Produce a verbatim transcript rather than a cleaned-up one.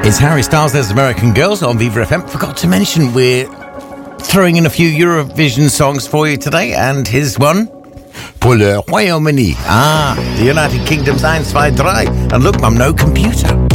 It's Harry Styles, there's American Girls on Viva F M. Forgot to mention we're throwing in a few Eurovision songs for you today, and here's one. Pour le Royaume-Uni. Ah, the United Kingdom's eins, zwei, drei. And look, Mum, no computer.